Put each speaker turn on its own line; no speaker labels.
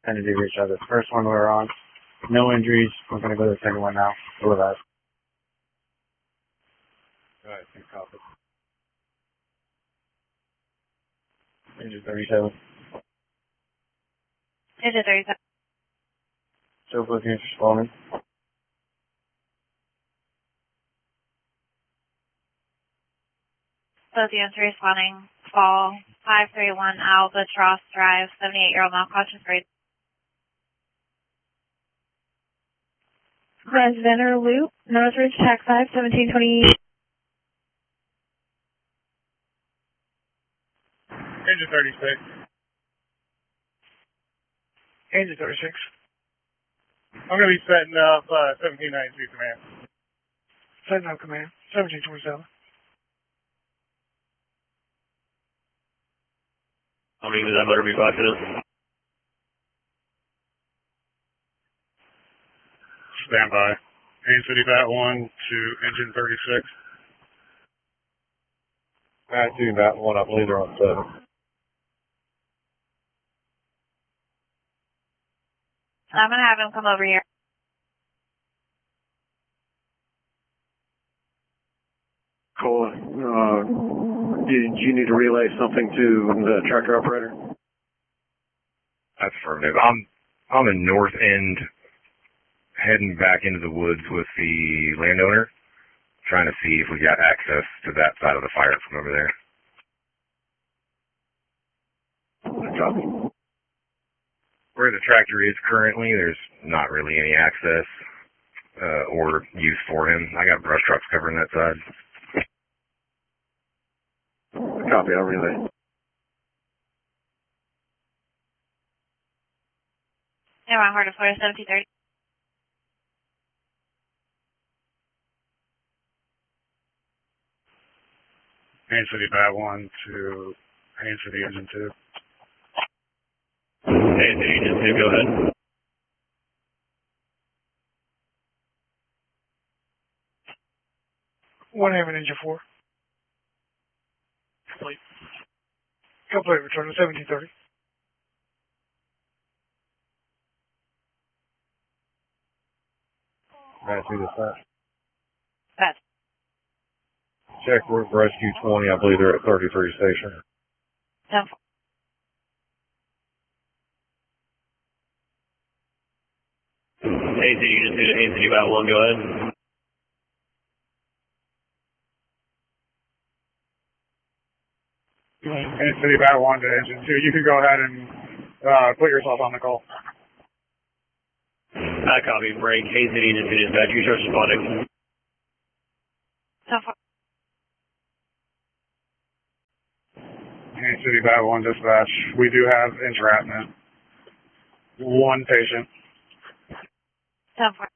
Tend to do each other. The first one we were on, no injuries. We're going to go to the second one now. Go with that. Go ahead, take copy. Engine 37.
Engine 37.
So both units responding.
Both units responding. Fall 531 Albatross Drive, 78-year-old non-conscious grade.
Center Loop, Northridge, TAC 5, 1720.
Engine 36. Engine 36. I'm going to be setting up 1792 command. Setting up command, 1727.
How many does that motor be boxing in?
Stand by. Haines City Bat 1 to engine 36. Bat 2, Bat 1, I believe they're on 7.
I'm going to have him come over here.
Cool. Do you need to relay something to the tractor operator?
That's affirmative. I'm in north end, heading back into the woods with the landowner, trying to see if we got access to that side of the fire from over there.
Copy.
Where the tractor is currently, there's not really any access or use for him. I got brush trucks covering that side.
Copy, I'll relay.
Yeah, I'm Horta Florida 1730.
Haines City Bat 1 to Haines City Engine 2.
Haines City Engine 2, go ahead.
One Hammond Engine 4. Complete. Complete return to 1730. Right through the side.
Pat.
Check with Rescue 20. I believe they're at 33 station.
10-4.
Haines City Engine 2 to Haines City Bat 1, go ahead.
Haines City Bat 1 to Engine 2. You can go ahead and put yourself on the call.
I copy. Break. Haines City Engine 2 dispatch. You start responding.
10-4.
Haines City Bat 1 dispatch. We do have entrapment. One patient.
10-4.